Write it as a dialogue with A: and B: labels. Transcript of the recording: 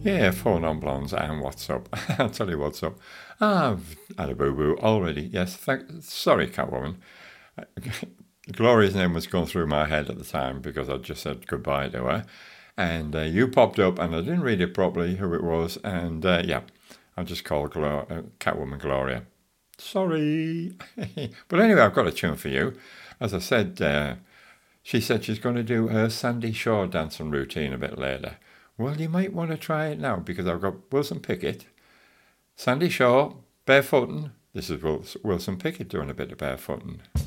A: Yeah, four non-blondes, and what's up? I'll tell you what's up. I've had a boo-boo already. Yes, sorry, Catwoman. Gloria's name was going through my head at the time because I just said goodbye to her. And you popped up, and I didn't read it properly who it was. And yeah, I just called Catwoman Gloria. Sorry. But anyway, I've got a tune for you. As I said, she said she's going to do her Sandy Shaw dancing routine a bit later. Well, you might want to try it now because I've got Wilson Pickett, Sandy Shaw, barefooting. This is Wilson Pickett doing a bit of barefooting.